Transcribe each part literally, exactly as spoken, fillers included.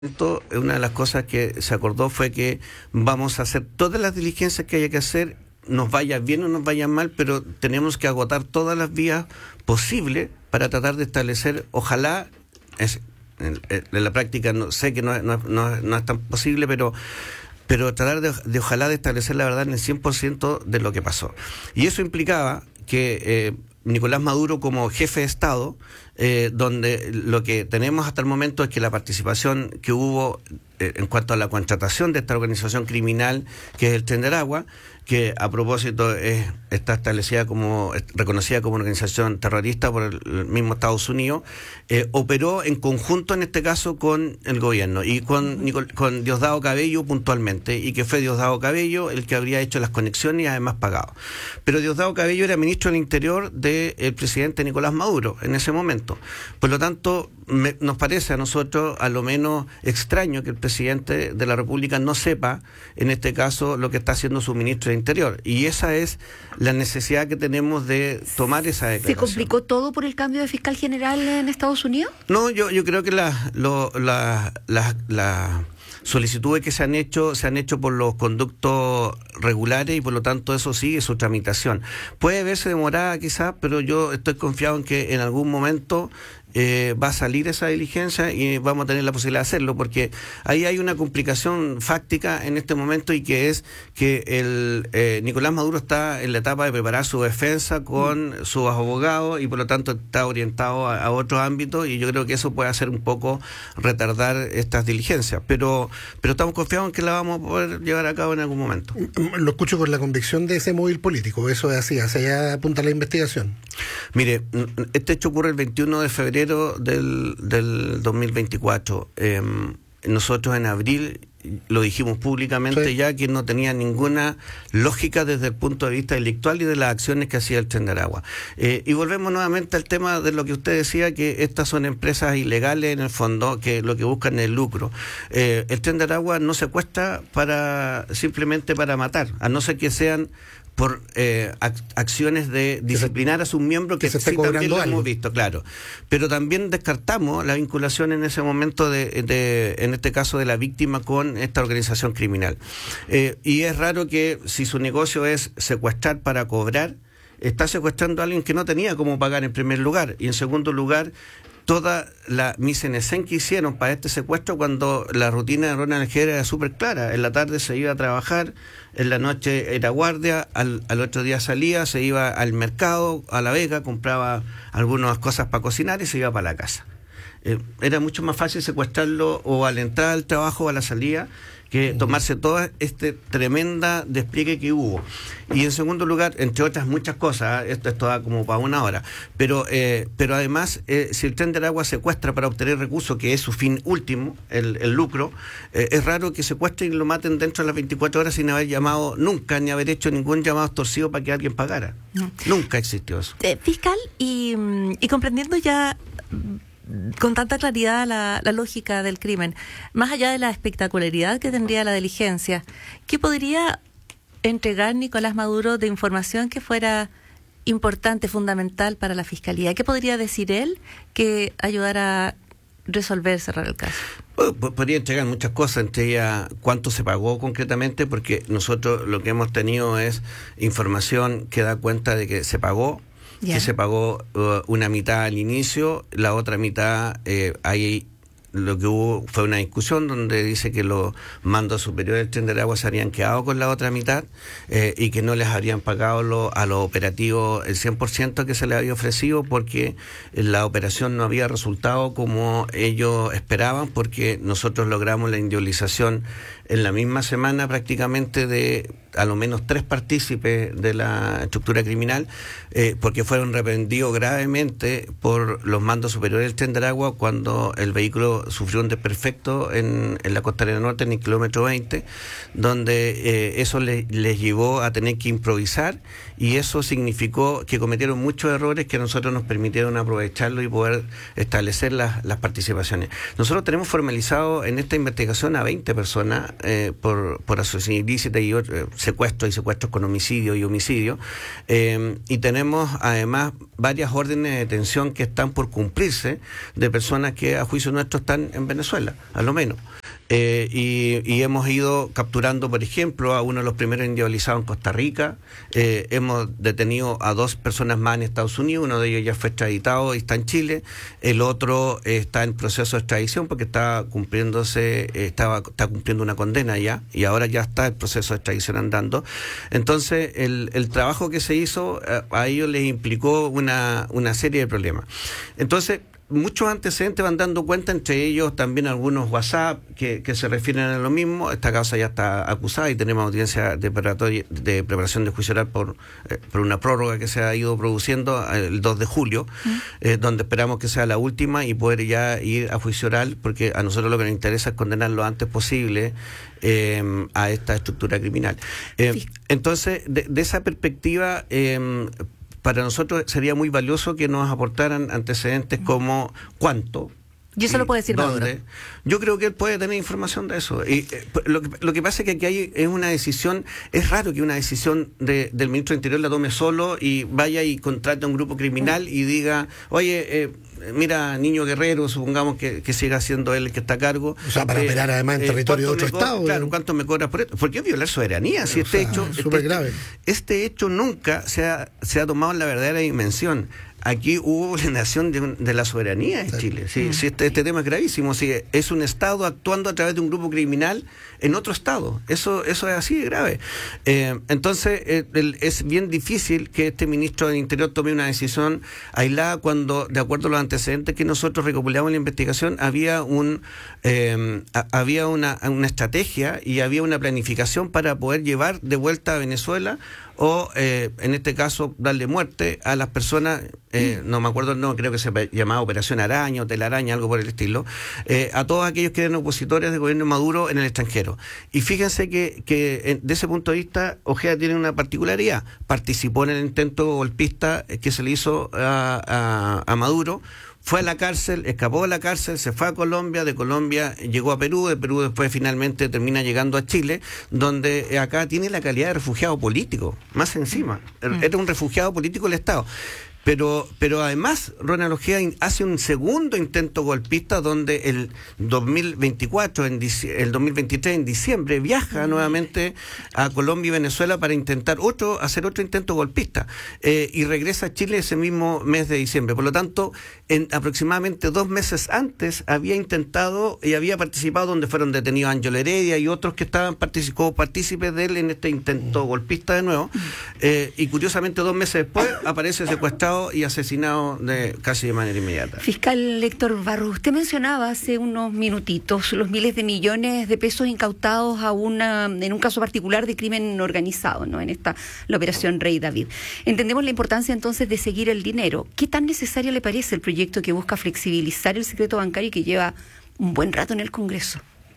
Una de las cosas que se acordó fue que vamos a hacer todas las diligencias que haya que hacer, nos vaya bien o nos vaya mal, pero tenemos que agotar todas las vías posibles para tratar de establecer, ojalá, es, en, en la práctica no sé que no, no, no, no es tan posible, pero pero tratar de, de ojalá de establecer la verdad en el cien por ciento de lo que pasó. Y eso implicaba que eh, Nicolás Maduro, como jefe de Estado, eh, donde lo que tenemos hasta el momento es que la participación que hubo eh, en cuanto a la contratación de esta organización criminal que es el Tren de Aragua, que a propósito es, está establecida como, reconocida como organización terrorista por el mismo Estados Unidos, eh, operó en conjunto en este caso con el gobierno y con, Nicol, con Diosdado Cabello puntualmente, y que fue Diosdado Cabello el que habría hecho las conexiones y además pagado. Pero Diosdado Cabello era ministro del Interior del presidente Nicolás Maduro en ese momento. Por lo tanto, me, nos parece a nosotros a lo menos extraño que el presidente de la República no sepa, en este caso, lo que está haciendo su ministro de Interior. Y esa es la necesidad que tenemos de tomar esa declaración. ¿Se complicó todo por el cambio de fiscal general en Estados Unidos? No, yo, yo creo que la, lo, la, la, la solicitudes que se han hecho, se han hecho por los conductos regulares y por lo tanto eso sigue su tramitación. Puede verse demorada quizás, pero yo estoy confiado en que en algún momento Eh, va a salir esa diligencia y vamos a tener la posibilidad de hacerlo, porque ahí hay una complicación fáctica en este momento, y que es que el eh, Nicolás Maduro está en la etapa de preparar su defensa con mm. sus abogados y por lo tanto está orientado a, a otros ámbitos, y yo creo que eso puede hacer un poco retardar estas diligencias, pero pero estamos confiados en que la vamos a poder llevar a cabo en algún momento. Lo escucho con la convicción de ese móvil político, eso es así, hacia allá apunta la investigación. Mire, este hecho ocurre el veintiuno de febrero del, del dos mil veinticuatro. Eh, nosotros en abril lo dijimos públicamente, sí, ya que no tenía ninguna lógica desde el punto de vista delictual y de las acciones que hacía el Tren de Aragua. Eh, y volvemos nuevamente al tema de lo que usted decía, que estas son empresas ilegales en el fondo, que lo que buscan es el lucro. Eh, el Tren de Aragua no secuestra para simplemente para matar, a no ser que sean por eh, ac- acciones de disciplinar a sus miembros, que, que sí, también lo hemos visto, claro. Pero también descartamos la vinculación en ese momento, de, de en este caso de la víctima, con esta organización criminal. Eh, y es raro que, si su negocio es secuestrar para cobrar, está secuestrando a alguien que no tenía cómo pagar en primer lugar, y en segundo lugar, toda la mise en scène que hicieron para este secuestro, cuando la rutina de Ronald Gera era súper clara. En la tarde se iba a trabajar, en la noche era guardia, al, al otro día salía, se iba al mercado, a La Vega, compraba algunas cosas para cocinar y se iba para la casa. Eh, era mucho más fácil secuestrarlo o a la entrada del trabajo o a la salida, que tomarse todo este tremenda despliegue que hubo. Y en segundo lugar, entre otras muchas cosas, esto es toda como para una hora, pero eh, pero además, eh, si el Tren de Aragua secuestra para obtener recursos, que es su fin último, el, el lucro, eh, es raro que secuestren y lo maten dentro de las veinticuatro horas sin haber llamado nunca, ni haber hecho ningún llamado extorsivo para que alguien pagara. No. Nunca existió eso. Eh, fiscal, y, y comprendiendo ya con tanta claridad la, la lógica del crimen, más allá de la espectacularidad que tendría la diligencia, ¿qué podría entregar Nicolás Maduro de información que fuera importante, fundamental para la Fiscalía? ¿Qué podría decir él que ayudara a resolver, cerrar el caso? Podría entregar muchas cosas, entre ellas cuánto se pagó concretamente, porque nosotros lo que hemos tenido es información que da cuenta de que se pagó, Yeah. que se pagó uh, una mitad al inicio, la otra mitad, eh, ahí lo que hubo fue una discusión donde dice que los mandos superiores del Tren de Aragua se habrían quedado con la otra mitad, eh, y que no les habrían pagado lo, a los operativos el cien por ciento que se les había ofrecido, porque la operación no había resultado como ellos esperaban, porque nosotros logramos la individualización en la misma semana prácticamente de a lo menos tres partícipes de la estructura criminal, eh, porque fueron reprendidos gravemente por los mandos superiores del Tren de Aragua cuando el vehículo sufrió un desperfecto en, en la Costanera Norte, en el kilómetro veinte, donde eh, eso les, les llevó a tener que improvisar, y eso significó que cometieron muchos errores que a nosotros nos permitieron aprovecharlo y poder establecer las, las participaciones. Nosotros tenemos formalizado en esta investigación a veinte personas eh, por, por asociación ilícita y otros, secuestros y secuestros con homicidio y homicidio. Eh, y tenemos además varias órdenes de detención que están por cumplirse de personas que a juicio nuestro están en Venezuela, a lo menos. Eh, y, y hemos ido capturando, por ejemplo, a uno de los primeros individualizados en Costa Rica. Eh, hemos detenido a dos personas más en Estados Unidos. Uno de ellos ya fue extraditado y está en Chile. El otro eh, está en proceso de extradición porque está cumpliéndose, eh, estaba, está cumpliendo una condena ya, y ahora ya está el proceso de extradición andando. Entonces, el, el trabajo que se hizo eh, a ellos les implicó una, una serie de problemas. Entonces, muchos antecedentes van dando cuenta, entre ellos también algunos WhatsApp que, que se refieren a lo mismo. Esta causa ya está acusada y tenemos audiencia de, de preparación de juicio oral por, eh, por una prórroga que se ha ido produciendo el dos de julio, ¿Mm? eh, donde esperamos que sea la última y poder ya ir a juicio oral, porque a nosotros lo que nos interesa es condenar lo antes posible eh, a esta estructura criminal. Eh, sí. Entonces, de, de esa perspectiva, eh, para nosotros sería muy valioso que nos aportaran antecedentes como cuánto. Y eso lo puede decir Maduro. Yo creo que él puede tener información de eso. Y eh, lo, que, lo que pasa es que aquí hay, es una decisión, es raro que una decisión de, del ministro del Interior la tome solo y vaya y contrate a un grupo criminal y diga, oye, eh, mira, Niño Guerrero, supongamos que, que siga siendo él el que está a cargo. O sea, para eh, operar además en eh, territorio de otro estado. Claro, ¿cuánto me cobras por esto? Porque es violar soberanía. Si o este sea, hecho, es súper este, grave. Este hecho nunca se ha, se ha tomado en la verdadera dimensión. Aquí hubo vulneración de, de la soberanía en sí. Chile. Sí, mm. sí, este, este tema es gravísimo. Sí, es un Estado actuando a través de un grupo criminal en otro Estado. Eso eso es así de grave. Eh, entonces, eh, el, es bien difícil que este ministro del Interior tome una decisión aislada cuando, de acuerdo a los antecedentes que nosotros recopilamos en la investigación, había un eh, a, había una, una estrategia y había una planificación para poder llevar de vuelta a Venezuela o, eh, en este caso, darle muerte a las personas, eh, no me acuerdo el nombre, creo que se llamaba Operación Araña o Telaraña, algo por el estilo, eh, a todos aquellos que eran opositores del gobierno de Maduro en el extranjero. Y fíjense que, que de ese punto de vista, Ojeda tiene una particularidad. Participó en el intento golpista que se le hizo a, a, a Maduro, fue a la cárcel, escapó de la cárcel, se fue a Colombia, de Colombia llegó a Perú, de Perú después finalmente termina llegando a Chile, donde acá tiene la calidad de refugiado político, más encima. Mm. Era un refugiado político del Estado. Pero, pero además, Ronald Ojeda hace un segundo intento golpista donde el dos mil veinticuatro, en el dos mil veintitrés, en diciembre, viaja nuevamente a Colombia y Venezuela para intentar otro, hacer otro intento golpista. Eh, y regresa a Chile ese mismo mes de diciembre. Por lo tanto, en aproximadamente dos meses antes había intentado y había participado, donde fueron detenidos Ángel Heredia y otros que estaban como partícipes de él en este intento golpista de nuevo. Eh, y curiosamente, dos meses después, aparece secuestrado y asesinado de casi de manera inmediata. Fiscal Héctor Barros, usted mencionaba hace unos minutitos los miles de millones de pesos incautados a una, en un caso particular de crimen organizado, ¿no? En esta la operación Rey David. Entendemos la importancia entonces de seguir el dinero. ¿Qué tan necesario le parece el proyecto que busca flexibilizar el secreto bancario y que lleva un buen rato en el Congreso?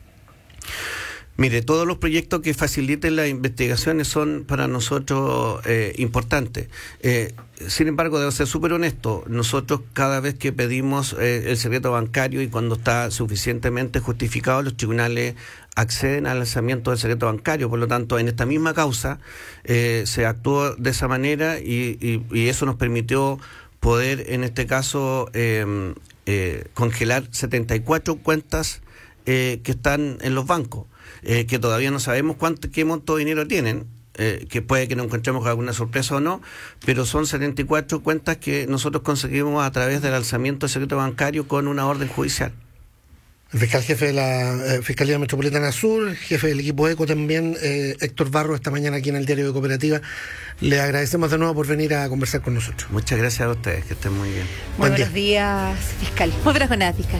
Mire, todos los proyectos que faciliten las investigaciones son para nosotros eh, importantes. Eh, sin embargo, debo ser súper honesto, nosotros cada vez que pedimos eh, el secreto bancario y cuando está suficientemente justificado, los tribunales acceden al lanzamiento del secreto bancario. Por lo tanto, en esta misma causa eh, se actuó de esa manera y, y, y eso nos permitió poder, en este caso, eh, eh, congelar setenta y cuatro cuentas eh, que están en los bancos. Eh, que todavía no sabemos cuánto, qué monto de dinero tienen, eh, que puede que nos encontremos alguna sorpresa o no, pero son setenta y cuatro cuentas que nosotros conseguimos a través del alzamiento del secreto bancario con una orden judicial. El fiscal jefe de la eh, Fiscalía Metropolitana Sur, jefe del equipo ECO también, eh, Héctor Barros, esta mañana aquí en el Diario de Cooperativa. Le agradecemos de nuevo por venir a conversar con nosotros. Muchas gracias a ustedes, que estén muy bien. Muy buenos días, fiscal. Muy buenas jornadas, fiscal.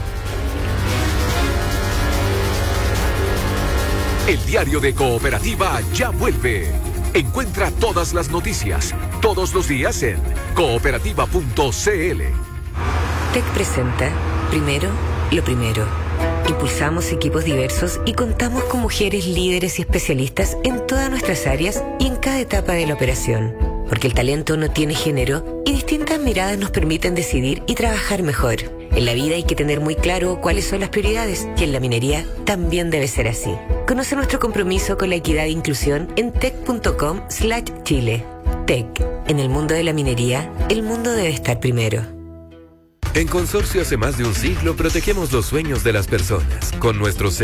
El Diario de Cooperativa ya vuelve. Encuentra todas las noticias, todos los días en cooperativa punto c l. T E C presenta Primero, lo primero. Impulsamos equipos diversos y contamos con mujeres líderes y especialistas en todas nuestras áreas y en cada etapa de la operación. porque el talento no tiene género y distintas miradas nos permiten decidir y trabajar mejor. En la vida hay que tener muy claro cuáles son las prioridades y en la minería también debe ser así. Conoce nuestro compromiso con la equidad e inclusión en tec.com slash chile. Tec, en el mundo de la minería, el mundo debe estar primero. En Consorcio hace más de un siglo protegemos los sueños de las personas con nuestros